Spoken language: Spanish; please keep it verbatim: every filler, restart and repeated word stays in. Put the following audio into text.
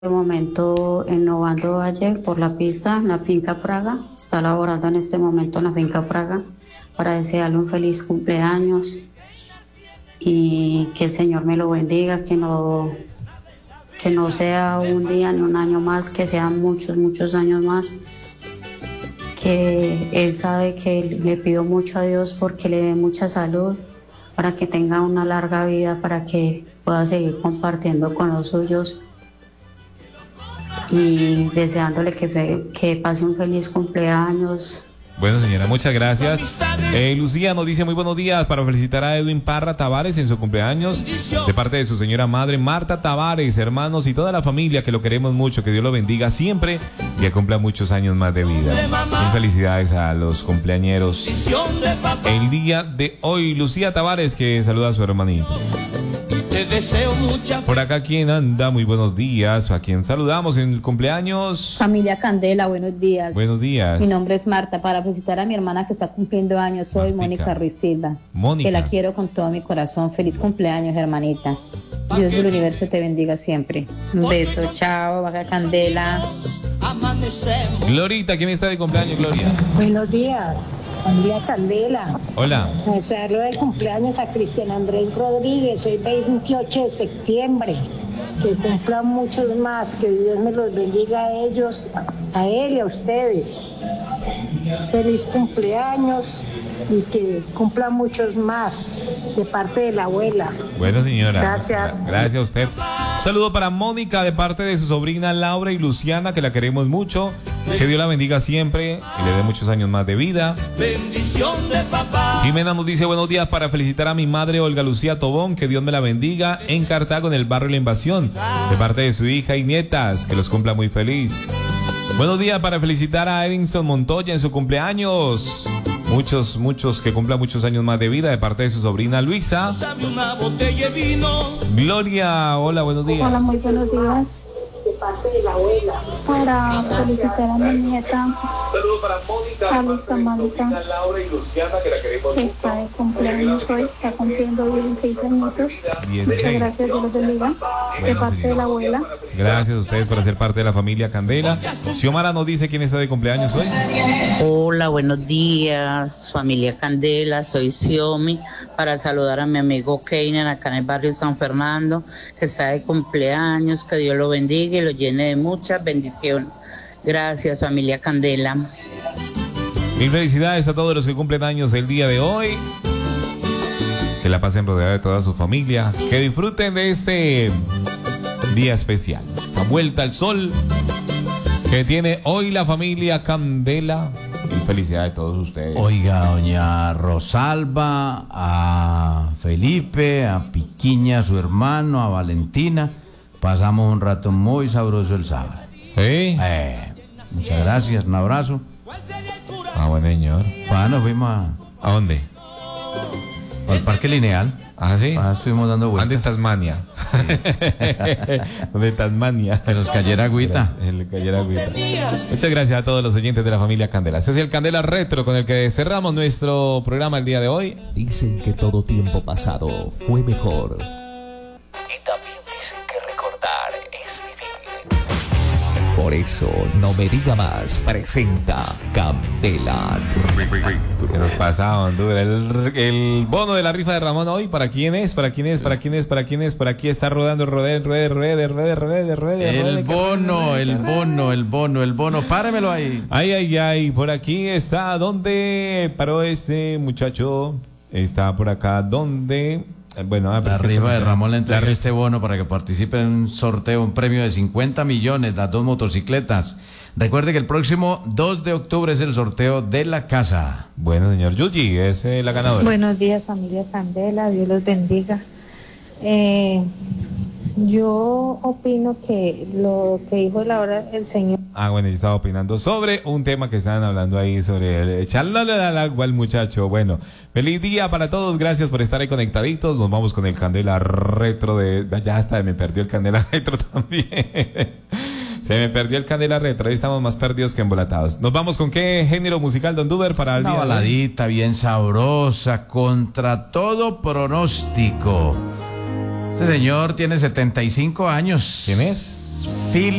De momento en Novando Valle por la pista, en la finca Praga. Está laborando en este momento en la finca Praga para desearle un feliz cumpleaños y que el Señor me lo bendiga, que no, que no sea un día ni un año más, que sean muchos, muchos años más. Que él sabe que le pido mucho a Dios porque le dé mucha salud, para que tenga una larga vida, para que pueda seguir compartiendo con los suyos. Y deseándole que, que pase un feliz cumpleaños. Bueno, señora, muchas gracias. Eh, Lucía nos dice muy buenos días para felicitar a Edwin Parra Tavares en su cumpleaños de parte de su señora madre Marta Tavares, hermanos y toda la familia, que lo queremos mucho, que Dios lo bendiga siempre y que cumpla muchos años más de vida. Muy felicidades a los cumpleañeros el día de hoy. Lucía Tavares, que saluda a su hermanito. Te deseo mucha... Por acá, ¿quién anda? Muy buenos días. ¿A quién saludamos en el cumpleaños? Familia Candela, buenos días. Buenos días. Mi nombre es Marta, para felicitar a mi hermana que está cumpliendo años. Soy Martica. Mónica Ruiz Silva. Mónica. Que la quiero con todo mi corazón. Feliz cumpleaños, hermanita. Dios del universo te bendiga siempre. Un beso, chao, baja Candela. Glorita, ¿quién está de cumpleaños, Gloria? Buenos días, familia Candela. Hola. Desearle del cumpleaños a Cristian Andrés Rodríguez, hoy veintiocho de septiembre. Que cumplan muchos más, que Dios me los bendiga a ellos, a él y a ustedes. Feliz cumpleaños y que cumplan muchos más de parte de la abuela. Bueno, señora. Gracias. Gracias a usted. Un saludo para Mónica de parte de su sobrina Laura y Luciana, que la queremos mucho. Que Dios la bendiga siempre y le dé muchos años más de vida. Bendición de papá. Jimena nos dice buenos días para felicitar a mi madre Olga Lucía Tobón, que Dios me la bendiga, en Cartago, en el barrio La Invasión, de parte de su hija y nietas, que los cumpla muy feliz. Buenos días para felicitar a Edinson Montoya en su cumpleaños. Muchos, muchos, que cumpla muchos años más de vida, de parte de su sobrina Luisa. Una botella de vino. Gloria, hola, buenos días. Hola, muy buenos días. De parte de la abuela. Para felicitar a mi nieta, Saludos para Mónica, a Luisa Mónica, Laura y Luciana, que la queremos que está de cumpleaños hoy, está cumpliendo dieciséis añitos. Muchas gracias, Dios los bendiga. De parte de la abuela. Gracias a ustedes por ser parte de la familia Candela. Xiomara nos dice quién está de cumpleaños hoy. Hola, buenos días, familia Candela, soy Xiomi, para saludar a mi amigo Keiner acá en el barrio San Fernando, que está de cumpleaños, que Dios lo bendiga y lo llene de muchas bendiciones. Gracias, familia Candela. Mil felicidades a todos los que cumplen años el día de hoy. Que la pasen rodeada de toda su familia. Que disfruten de este día especial. Esta vuelta al sol que tiene hoy la familia Candela. Mil felicidades a todos ustedes. Oiga, doña Rosalba, a Felipe, a Piquiña, su hermano, a Valentina. Pasamos un rato muy sabroso el sábado. ¿Sí? Eh, muchas gracias, un abrazo. Ah, buen señor. Bueno, fuimos a, ¿A dónde? al Parque Lineal. Ah, sí. Ah, estuvimos dando vueltas. ¿Dónde Tasmania? ¿Dónde Tasmania? Que nos cayera agüita. Que nos cayera agüita. Muchas gracias a todos los oyentes de la familia Candela. Este es el Candela Retro con el que cerramos nuestro programa el día de hoy. Dicen que todo tiempo pasado fue mejor. Y también dicen que recordar es vivir. Por eso, No Me Diga Más presenta Candela Retro. Se nos pasa Honduras. El, el bono de la rifa de Ramón hoy, ¿para quién es? ¿Para quién es? ¿Para quién es? ¿Para quién es? Por aquí está rodando, ruede, ruede, ruede, ruede, ruede, ruede. El bono, el bono, el bono, el bono. Páramelo ahí. Ay, ay, ay. Por aquí está. ¿Dónde paró este muchacho? Está por acá. ¿Dónde? Bueno, la rifa de Ramón le entrega este bono para que participe en un sorteo, un premio de cincuenta millones, las dos motocicletas. Recuerde que el próximo dos de octubre es el sorteo de la casa. Bueno, señor Yuji, es eh, la ganadora. Buenos días, familia Candela, Dios los bendiga. Eh, yo opino que lo que dijo la hora el señor... Ah, bueno, yo estaba opinando sobre un tema que estaban hablando ahí, sobre el echarle al agua al muchacho. Bueno, feliz día para todos, gracias por estar ahí conectaditos. Nos vamos con el Candela Retro de... Ya hasta me perdió el Candela Retro también. Se me perdió el Candela Retro, ahí estamos más perdidos que embolatados. ¿Nos vamos con qué género musical, Don Duber, para el Una día? Una baladita bien sabrosa, contra todo pronóstico. Este señor tiene setenta y cinco años. ¿Quién es? Phil